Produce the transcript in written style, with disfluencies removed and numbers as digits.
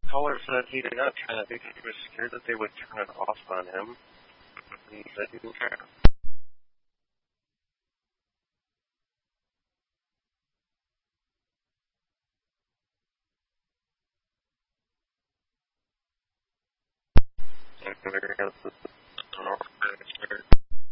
caller said he did not turn it because he was scared that they would turn it off on him. He said he didn't turn it.